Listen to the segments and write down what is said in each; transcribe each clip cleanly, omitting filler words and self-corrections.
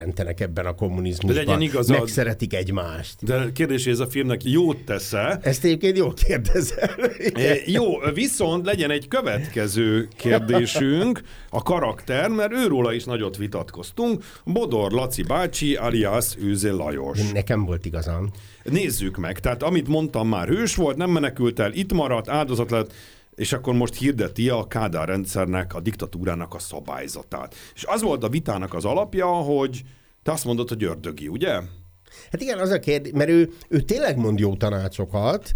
jelentenek ebben a kommunizmusban. Megszeretik egymást. De kérdés, hogy ez a filmnek jót tesz-e? Ezt egyébként jól kérdezel. Jó, viszont legyen egy következő kérdésünk, a karakter, mert őróla is nagyot vitatkoztunk. Bodor Laci bácsi, alias Őze Lajos. Nekem volt igazam. Nézzük meg. Tehát amit mondtam, már hős volt, nem menekült el, itt maradt, áldozat lett, és akkor most hirdeti a Kádár rendszernek, a diktatúrának a szabályzatát. És az volt a vitának az alapja, hogy te azt mondod, hogy ördögi, ugye? Hát igen, az a kérdés, mert ő tényleg mond jó tanácsokat,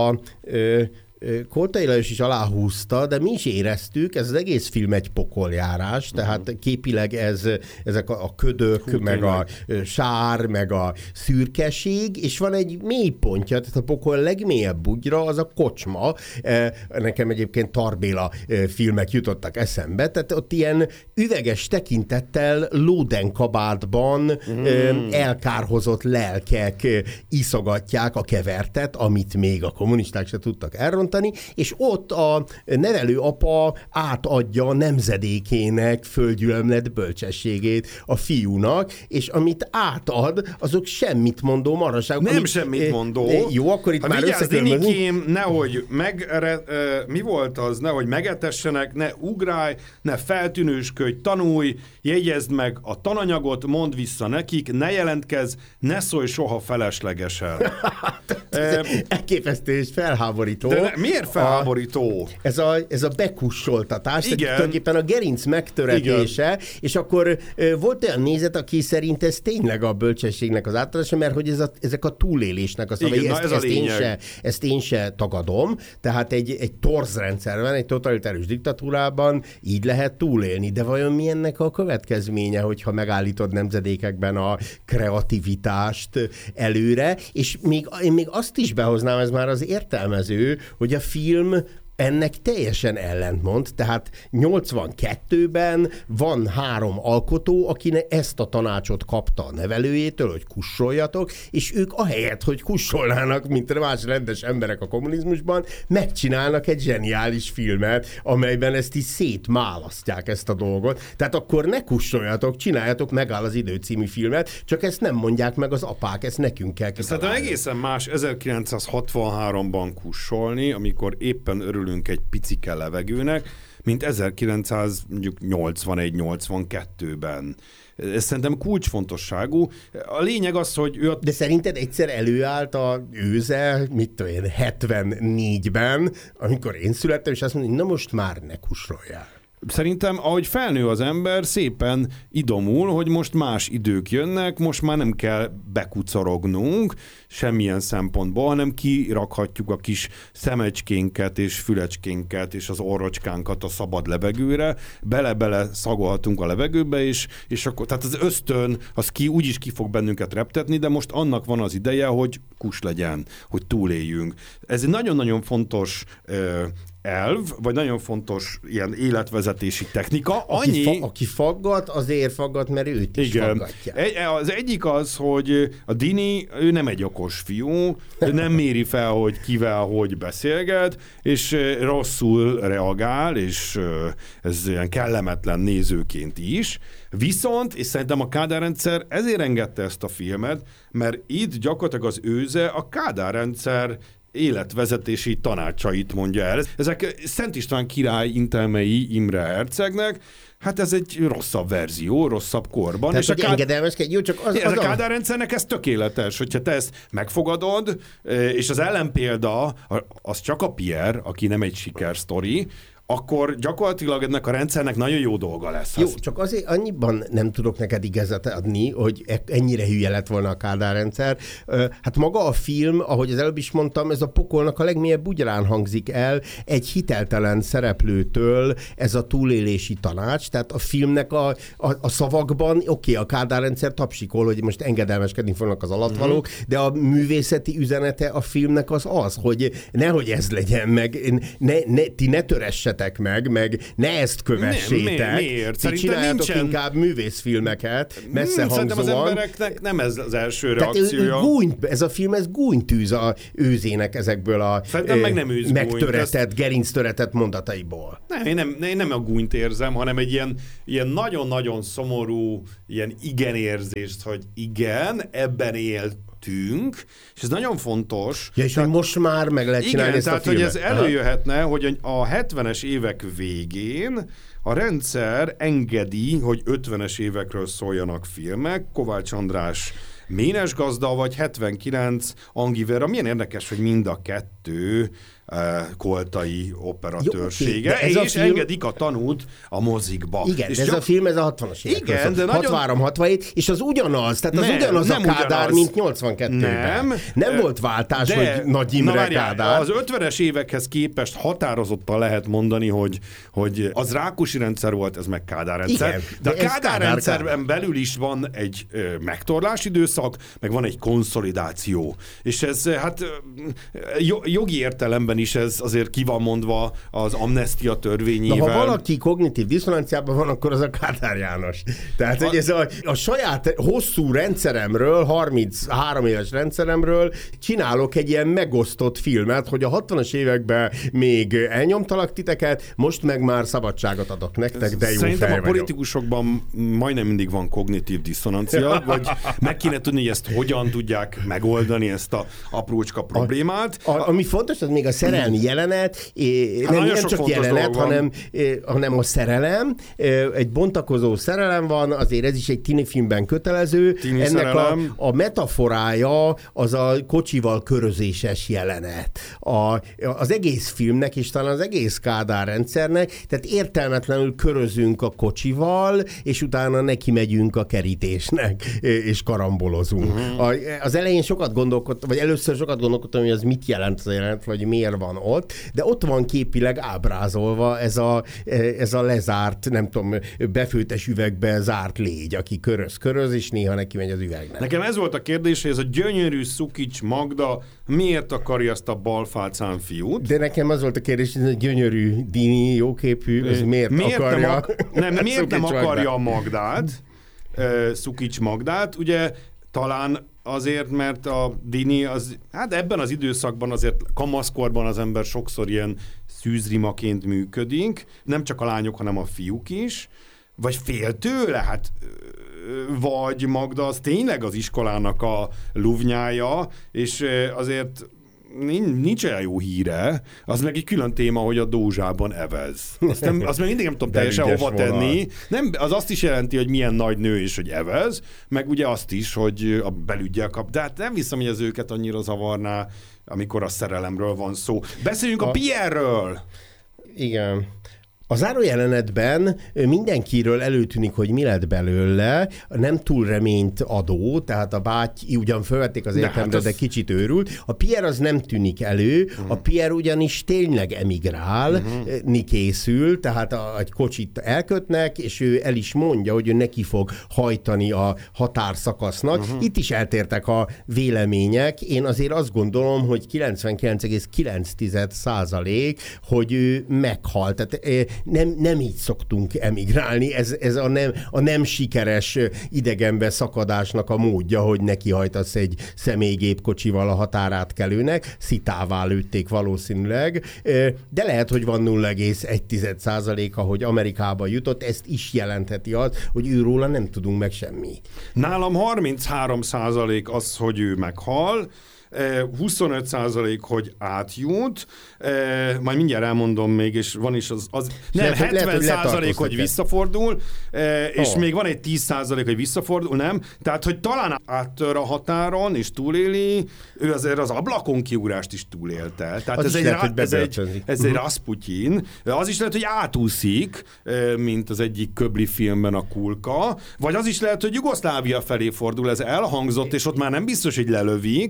Koltai Lajos is aláhúzta, de mi is éreztük, ez az egész film egy pokoljárás, tehát képileg ezek a ködök, meg a sár, meg a szürkeség, és van egy mély pontja, tehát a pokol legmélyebb bugyra, az a kocsma. Nekem egyébként Tarbéla filmek jutottak eszembe, tehát ott ilyen üveges tekintettel lódenkabátban elkárhozott lelkek iszogatják a kevertet, amit még a kommunisták se tudtak elrontani, és ott a nevelőapa átadja a nemzedékének földgyűlömlet bölcsességét a fiúnak, és amit átad, azok semmit mondó marhaságok. Nem semmit mondó. Jó, akkor itt már összekülönbözünk. Dinikém, nehogy mi volt az? Nehogy megetessenek, ne ugrálj, ne feltűnősködj, tanulj, jegyezd meg a tananyagot, mondd vissza nekik, ne jelentkezz, ne szólj soha feleslegesen. Elképesztő és felháborító. De miért felháborító? Ez a bekussoltatás, tulajdonképpen a gerinc megtöretése, igen. És akkor volt olyan nézet, aki szerint ez tényleg a bölcsességnek az átadása, mert hogy ezek a túlélésnek a szavai, ezt én se tagadom, tehát egy torzrendszerben, egy totalitárius diktatúrában így lehet túlélni, de vajon mi ennek a következménye, hogyha megállítod nemzedékekben a kreativitást előre, és én még azt is behoznám, ez már az értelmező, hogy a film ennek teljesen ellentmond, tehát 82-ben van 3 alkotó, akinek ezt a tanácsot kapta a nevelőjétől, hogy kussoljatok, és ők ahelyett, hogy kussolnának, mint más rendes emberek a kommunizmusban, megcsinálnak egy zseniális filmet, amelyben ezt is szétmálasztják ezt a dolgot. Tehát akkor ne kussoljatok, csináljatok Megáll az idő című filmet, csak ezt nem mondják meg az apák, ezt nekünk kell kitalálni. Tehát egészen más 1963-ban kussolni, amikor éppen örülünk egy picike levegőnek, mint 1981-82-ben. Ez szerintem kulcsfontosságú. A lényeg az, hogy ő... De szerinted egyszer előállt a Őze, 74-ben, amikor én születtem, és azt mondja, hogy na most már ne kussoljál. Szerintem, ahogy felnő az ember, szépen idomul, hogy most más idők jönnek, most már nem kell bekucorognunk semmilyen szempontból, hanem kirakhatjuk a kis szemecskénket és fülecskénket és az orrocskánkat a szabad levegőre, bele-bele szagolhatunk a levegőbe, és akkor, tehát az ösztön, az úgyis ki fog bennünket reptetni, de most annak van az ideje, hogy kus legyen, hogy túléljünk. Ez egy nagyon-nagyon fontos elv, vagy nagyon fontos ilyen életvezetési technika. Aki faggat, azért faggat, mert őt is faggatják. Az egyik az, hogy a Dini, ő nem egy okos fiú, nem méri fel, hogy kivel hogy beszélget, és rosszul reagál, és ez ilyen kellemetlen nézőként is. Viszont, és szerintem a Kádár rendszer ezért engedte ezt a filmet, mert itt gyakorlatilag az Őze a Kádár rendszer életvezetési tanácsait mondja el. Ezek Szent István király intelmei Imre hercegnek, hát ez egy rosszabb verzió, rosszabb korban. Tehát, és engedelmeskedj, csak az a Kádár rendszernek ez tökéletes, hogyha te ezt megfogadod, és az ellenpélda, az csak a Pierre, aki nem egy sikersztori, akkor gyakorlatilag ennek a rendszernek nagyon jó dolga lesz. Jó, csak azért annyiban nem tudok neked igazat adni, hogy ennyire hülye lett volna a Kádár rendszer. Hát maga a film, ahogy az előbb is mondtam, ez a pokolnak a legmélyebb bugyrán hangzik el egy hiteltelen szereplőtől ez a túlélési tanács, tehát a filmnek a szavakban, a Kádár rendszer tapsikol, hogy most engedelmeskedni fognak az alatvalók, de a művészeti üzenete a filmnek az, hogy nehogy ez legyen meg, ti ne töressetek nézzetek meg ne ezt kövessétek. Miért? Csináljátok inkább művészfilmeket, messze hangzóan. Szerintem az embereknek nem ez az első reakciója. Ez a film, ez gúnytűz a őzének ezekből a megtöretett, gerinctöretett mondataiból. Én nem a gúnyt érzem, hanem egy ilyen nagyon-nagyon szomorú, ilyen igenérzést, hogy igen, ebben éltünk, és ez nagyon fontos. Ja, és hogy most már meg lehet csinálni ezt a filmet. Tehát, hogy ez előjöhetne, hogy a 70-es évek végén a rendszer engedi, hogy 50-es évekről szóljanak filmek. Kovács András Ménes gazda, vagy 79 Angi Vera. Milyen érdekes, hogy mind a kettő koltai operatőrsége, jó, és engedik a tanút a mozikba. Igen, és ez a film, ez a 60-as évekről. Igen, de nagyon... 63-67, és az ugyanaz, tehát az ugyanaz a Kádár, mint 82-ben. Nem volt váltás, hogy Nagy Imre Kádár. Az 50-es évekhez képest határozottan lehet mondani, hogy az Rákosi rendszer volt, ez meg Kádár rendszer. Igen, de a Kádár rendszerben belül is van egy megtorlás időszak, meg van egy konszolidáció. És ez hát jogi értelemben is ez azért ki van mondva az amnestia törvényével. Na, ha valaki kognitív diszonanciában van, akkor az a Kádár János. Tehát, hogy ez a saját hosszú rendszeremről, 33 éves rendszeremről csinálok egy ilyen megosztott filmet, hogy a 60-as években még elnyomtalak titeket, most meg már szabadságot adok nektek, de jó Szerintem fej a politikusokban majdnem mindig van kognitív diszonancia, vagy meg kéne tudni, hogy ezt hogyan tudják megoldani, ezt a aprócska problémát. Ami fontos, az még a szerelmi jelenet, nem csak jelenet, hanem a szerelem. Egy bontakozó szerelem van, azért ez is egy tinifilmben kötelező. Ennek a metaforája az a kocsival körözéses jelenet. Az egész filmnek, és talán az egész Kádár rendszernek, tehát értelmetlenül körözünk a kocsival, és utána neki megyünk a kerítésnek, és karambolozunk. Az elején sokat gondolkodtam, vagy először sokat gondolkodtam, hogy az mit jelent az jelenet, vagy miért van ott, de ott van képileg ábrázolva ez a lezárt, nem tudom, befőttes üvegbe zárt légy, aki köröz, és néha neki megy az üvegnek. Nekem ez volt a kérdés, hogy ez a gyönyörű Szukics Magda miért akarja azt a balfácán fiút? De nekem az volt a kérdés, hogy ez a gyönyörű, dini, jóképű, ez miért akarja? Miért nem akarja a Magdát, Szukics Magdát? Ugye talán azért, mert a Dini hát ebben az időszakban azért kamaszkorban az ember sokszor ilyen szűzrimaként működik, nem csak a lányok, hanem a fiúk is, vagy fél tőle, hát vagy Magda az tényleg az iskolának a luvnyája, és azért nincs olyan jó híre, az meg egy külön téma, hogy a Dózsában evez. Azt meg mindig nem tudom teljesen hova tenni. Nem, az azt is jelenti, hogy milyen nagy nő és hogy evez, meg ugye azt is, hogy a belüggyel kap. De hát nem hiszem, hogy ez őket annyira zavarná, amikor a szerelemről van szó. Beszéljünk a Pierre-ről! Igen. A zárójelenetben mindenkiről előtűnik, hogy mi lett belőle, nem túl reményt adó, tehát a báty ugyan fölvették az értelemre, de kicsit őrült. A Pierre az nem tűnik elő, a Pierre ugyanis tényleg emigrálni készül, tehát egy kocsit elkötnek, és ő el is mondja, hogy ő neki fog hajtani a határszakasznak. Itt is eltértek a vélemények. Én azért azt gondolom, hogy 99,9%, hogy ő meghalt. Tehát nem így szoktunk emigrálni, ez a nem sikeres idegenbe szakadásnak a módja, hogy nekihajtasz egy személygépkocsival a határátkelőnek, szitává lőtték valószínűleg, de lehet, hogy van 0,1%-a, hogy Amerikába jutott, ezt is jelentheti az, hogy őróla nem tudunk meg semmi. Nálam 33% az, hogy ő meghal, 25% hogy átjut, majd mindjárt elmondom még, és van is nem, 70% hogy visszafordul, és még van egy 10% hogy visszafordul, nem? Tehát, hogy talán áttör a határon, és túléli, ő azért az ablakon kiugrást is túlélte. Tehát ez egy Rasputin. Az is lehet, hogy átúszik, mint az egyik Köbli filmben a Kulka, vagy az is lehet, hogy Jugoszlávia felé fordul, ez elhangzott, és ott már nem biztos, hogy lelövik.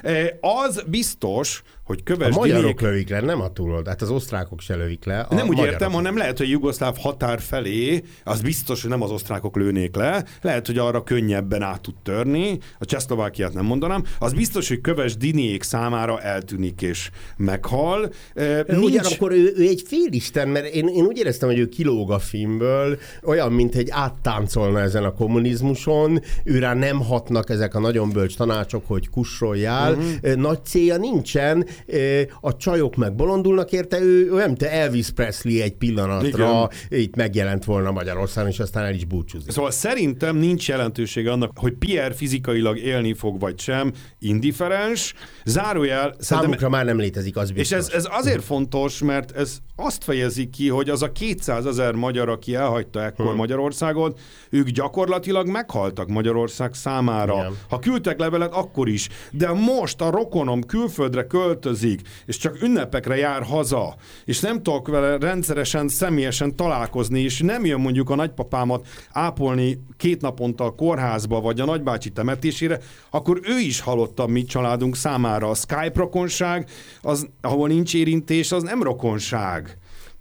Az biztos, hogy Köves a magyarok Dinék... lövik le, nem a túloldalt, az osztrákok se lövik le. Nem úgy értem, hanem lehet, hogy jugoszláv határ felé, az biztos, hogy nem az osztrákok lőnék le, lehet, hogy arra könnyebben át tud törni, a Csehszlovákiát nem mondanám, az biztos, hogy Köves Dinék számára eltűnik és meghal. Ugyanakkor ő egy félisten, mert én úgy éreztem, hogy ő kilóg a filmből, olyan, mint egy áttáncolna ezen a kommunizmuson, őrá nem hatnak ezek a nagyon bölcs tanácsok, hogy kussoljál, nagy célja nincsen, a csajok meg bolondulnak érte, ő nem te Elvis Presley egy pillanatra itt megjelent volna Magyarországon, és aztán el is búcsúzik. Szóval szerintem nincs jelentősége annak, hogy Pierre fizikailag élni fog vagy sem, indifferens. Zárójel... Számunkra már nem létezik, az biztos. És ez azért fontos, mert ez azt fejezi ki, hogy az a 200 000 magyar, aki elhagyta ekkor Magyarországot, ők gyakorlatilag meghaltak Magyarország számára. Igen. Ha küldtek levelet, akkor is. De most a rokonom külföldre költözik, és csak ünnepekre jár haza, és nem tudok vele rendszeresen, személyesen találkozni, és nem jön mondjuk a nagypapámat ápolni 2 naponta a kórházba, vagy a nagybácsi temetésére, akkor ő is halott a mi családunk számára. A Skype rokonság, az, ahol nincs érintés, az nem rokonság.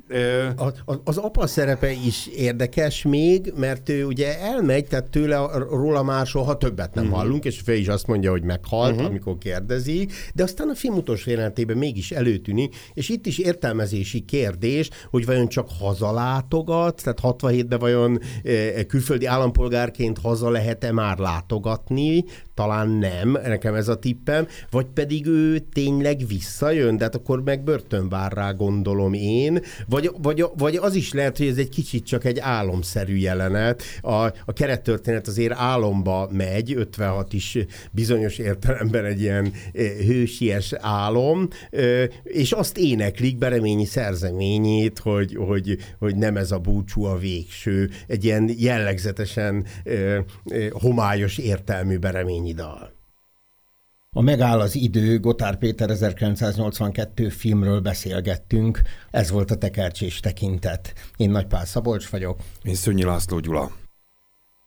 Az apa szerepe is érdekes még, mert ő ugye elmegy, tehát róla már soha többet nem hallunk, és Fő is azt mondja, hogy meghalt, amikor kérdezi, de aztán a film utolsó jelenetében mégis előtűnik, és itt is értelmezési kérdés, hogy vajon csak hazalátogat, tehát 67-ben vajon külföldi állampolgárként haza lehet-e már látogatni, talán nem, nekem ez a tippem, vagy pedig ő tényleg visszajön, de hát akkor meg börtön vár rá, gondolom én, vagy az is lehet, hogy ez egy kicsit csak egy álomszerű jelenet. A kerettörténet azért álomba megy, 56 is bizonyos értelemben egy ilyen hősies álom, és azt éneklik Bereményi szerzeményét, hogy nem ez a búcsú a végső, egy ilyen jellegzetesen homályos értelmű Bereményi dal. A Megáll az idő, Gotthárd Péter 1982 filmről beszélgettünk. Ez volt a Tekercsés tekintet. Én Nagy Pál Szabolcs vagyok. Én Szőnyi László Gyula.